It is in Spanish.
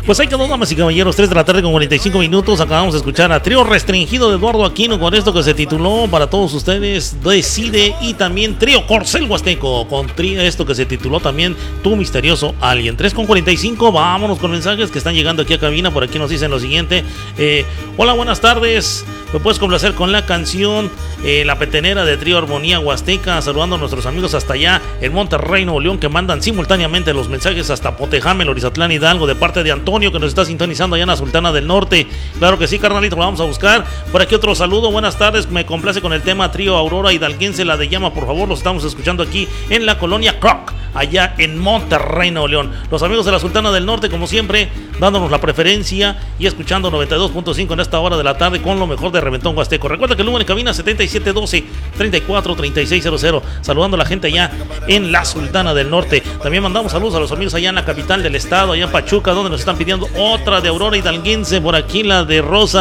Pues ahí quedó, damas y caballeros, 3 de la tarde con 45 minutos. Acabamos de escuchar a Trío Restringido de Eduardo Aquino con esto que se tituló para todos ustedes Decide, y también Trío Corcel Huasteco con esto que se tituló también Tu Misterioso Alien. 3 con 45, vámonos con mensajes que están llegando aquí a cabina. Por aquí nos dicen lo siguiente: hola, buenas tardes, me puedes complacer con la canción La Petenera de Trío Armonía Huasteca, saludando a nuestros amigos hasta allá en Monterrey, Nuevo León, que mandan simultáneamente los mensajes hasta Potejame, Lorizatlán, Hidalgo, de parte de Antonio, que nos está sintonizando allá en la Sultana del Norte. Claro que sí, carnalito, lo vamos a buscar. Por aquí otro saludo: buenas tardes, me complace con el tema Trío Aurora Hidalguense, La de Llama, por favor. Los estamos escuchando aquí en la colonia Croc, allá en Monterrey, Nuevo León. Los amigos de la Sultana del Norte, como siempre, dándonos la preferencia y escuchando 92.5 en esta hora de la tarde con lo mejor de Reventón Huasteco. Recuerda que el número en cabina 7712-343600. Saludando a la gente allá en la Sultana del Norte. También mandamos saludos a los amigos allá en la capital del estado, allá en Pachuca, donde nos están pidiendo otra de Aurora Hidalguense. Por aquí la de Rosa